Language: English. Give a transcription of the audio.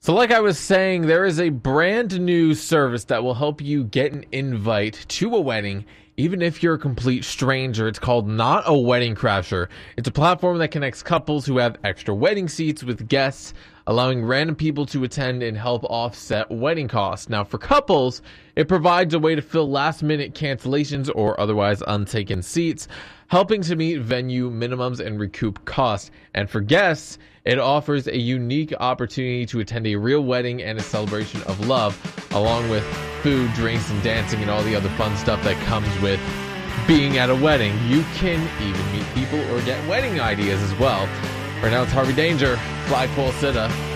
So like I was saying, there is a brand new service that will help you get an invite to a wedding, even if you're a complete stranger. It's called Not a Wedding Crasher. It's a platform that connects couples who have extra wedding seats with guests, allowing random people to attend and help offset wedding costs. Now, for couples, it provides a way to fill last-minute cancellations or otherwise untaken seats, helping to meet venue minimums and recoup costs. And for guests, it offers a unique opportunity to attend a real wedding and a celebration of love, along with food, drinks, and dancing, and all the other fun stuff that comes with being at a wedding. You can even meet people or get wedding ideas as well. Right now, it's Harvey Danger, Flagpole Sitta.